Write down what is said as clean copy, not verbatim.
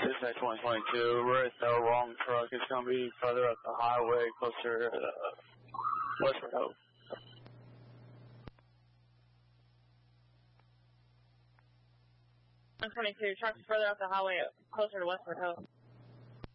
This is 2022. We're at the wrong truck. It's going to be further up the highway, closer to Westward Hope. 122, truck's further up the highway, closer to Westward Hope.